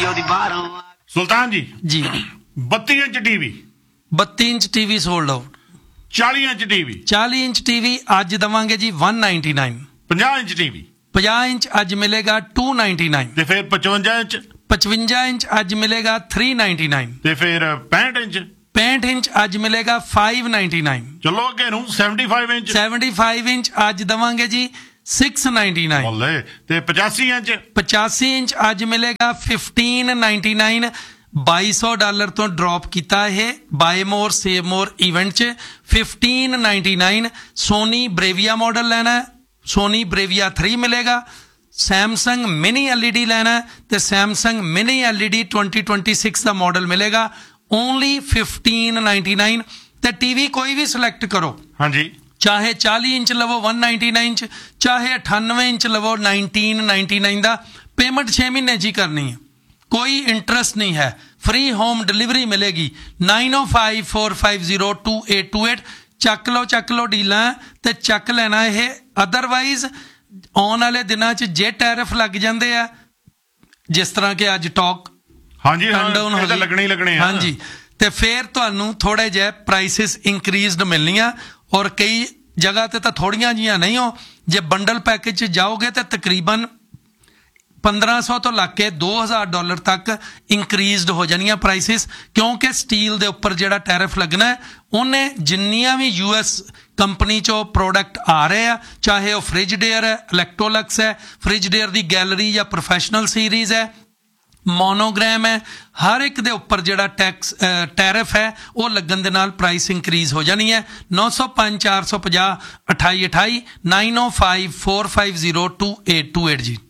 ਸੁਲਤਾਨ ਜੀ ਜੀ 32 inch TV 32 inch TV sold out 40 inch TV 40 inch TV ਅੱਜ ਦਵਾਂਗੇ ਜੀ 199 50 ਇੰਚ ਟੀਵੀ 50 ਇੰਚ ਅੱਜ ਮਿਲੇਗਾ 299 ਤੇ ਫਿਰ 55 ਇੰਚ 55 ਇੰਚ ਅੱਜ ਮਿਲੇਗਾ 399 ਤੇ ਫਿਰ 65 ਇੰਚ 65 ਇੰਚ ਅੱਜ ਮਿਲੇਗਾ 599 ਚਲੋ ਅੱਗੇ ਨੂੰ 75 ਇੰਚ 75 ਇੰਚ ਅੱਜ ਦਵਾਂਗੇ ਜੀ 699 ਬੱਲੇ ਤੇ 85 ਇੰਚ 85 ਇੰਚ ਅੱਜ ਮਿਲੇਗਾ 1599 $2200 ਤੋਂ ਡ੍ਰੌਪ ਕੀਤਾ ਇਹ ਬਾਏ ਮੋਰ ਸੇਵ ਮੋਰ ਇਵੈਂਟ 'ਚ 1599 ਸੋਨੀ ਬ੍ਰੇਵੀਆ ਮਾਡਲ ਲੈਣਾ ਸੋਨੀ ਬ੍ਰੇਵੀਆ 3 ਮਿਲੇਗਾ ਸੈਮਸੰਗ ਮਿਨੀ LED ਲੈਣਾ ਤੇ ਸੈਮਸੰਗ ਮਿਨੀ LED 2026 ਦਾ ਮਾਡਲ ਮਿਲੇਗਾ ਓਨਲੀ 1599 ਤੇ ਟੀਵੀ ਕੋਈ ਵੀ ਸਿਲੈਕਟ ਕਰੋ ਹਾਂਜੀ ਚਾਹੇ 40 ਇੰਚ ਲਵੋ 199 ਇੰਚ ਚਾਹੇ 98 ਇੰਚ ਲਵੋ 1999 ਦਾ ਪੇਮੈਂਟ 6 ਮਹੀਨੇ 'ਚ ਹੀ ਕਰਨੀ ਹੈ ਕੋਈ ਇੰਟਰਸਟ ਨਹੀਂ ਹੈ ਫ੍ਰੀ ਹੋਮ ਡਿਲੀਵਰੀ ਮਿਲੇਗੀ 9054502828 ਚੱਕ ਲਓ ਡੀਲਾਂ ਤੇ ਚੱਕ ਲੈਣਾ ਇਹ ਅਦਰਵਾਈਜ਼ ਆਉਣ ਵਾਲੇ ਦਿਨਾਂ 'ਚ ਜੇ ਟੈਰਿਫ ਲੱਗ ਜਾਂਦੇ ਆ ਜਿਸ ਤਰ੍ਹਾਂ ਕਿ ਅੱਜ ਟਾਕ ਹਾਂਜੀ ਹਾਂ ਇਹ ਤਾਂ ਲੱਗਣੇ ਹੀ ਲੱਗਣੇ ਆ ਹਾਂਜੀ ਤੇ ਫਿਰ ਤੁਹਾਨੂੰ ਥੋੜੇ ਜਿਹੇ ਪ੍ਰਾਈਸਿਸ ਇਨਕਰੀਜ਼ਡ ਮਿਲਣੀਆਂ ਔਰ ਕਈ ਜਗ੍ਹਾ ਤੇ ਤਾਂ ਥੋੜੀਆਂ ਜੀਆਂ ਨਹੀਂ ਹੋ ਜੇ ਬੰਡਲ ਪੈਕੇਜ 'ਚ ਜਾਓਗੇ ਤਾਂ ਤਕਰੀਬਨ 1500 ਤੋਂ ਲੱਗ ਕੇ $2000 ਤੱਕ ਇਨਕਰੀਜ਼ਡ ਹੋ ਜਾਣੀਆਂ ਪ੍ਰਾਈਸਿਸ ਕਿਉਂਕਿ ਸਟੀਲ ਦੇ ਉੱਪਰ ਜਿਹੜਾ ਟੈਰਿਫ ਲੱਗਣਾ ਹੈ ਉਹਨੇ ਜਿੰਨੀਆਂ ਵੀ US ਕੰਪਨੀ 'ਚੋਂ ਪ੍ਰੋਡਕਟ ਆ ਰਹੇ ਆ ਚਾਹੇ ਉਹ ਫ੍ਰਿਜਡੇਅਰ ਹੈ ਇਲੈਕਟ੍ਰੋਲਕਸ ਹੈ ਫ੍ਰਿਜਡੇਅਰ ਦੀ ਗੈਲਰੀ ਜਾਂ ਪ੍ਰੋਫੈਸ਼ਨਲ ਸੀਰੀਜ਼ ਹੈ ਮੋਨੋਗ੍ਰਾਮ ਹੈ ਹਰ ਇੱਕ ਦੇ ਉੱਪਰ ਜਿਹੜਾ ਟੈਰਿਫ ਹੈ ਉਹ ਲੱਗਣ ਦੇ ਨਾਲ ਪ੍ਰਾਈਸ ਇਨਕਰੀਜ਼ ਹੋ ਜਾਣੀ ਹੈ 905 450 2828 905 450 2828 ਜੀ